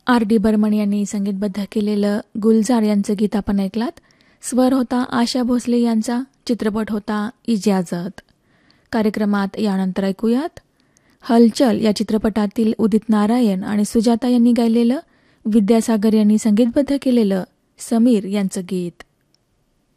R.D. Burman यांनी संगीतबद्ध केलेलं गुलजार यांचं गीत आपण ऐकलात. स्वर होता आशा भोसले यांचा, चित्रपट होता इजाजत. कार्यक्रमात यानंतर ऐकूयात हलचल या चित्रपटातील उदित नारायण आणि सुजाता यांनी गायलेलं, विद्यासागर यांनी संगीतबद्ध केलेलं समीर यांचं गीत.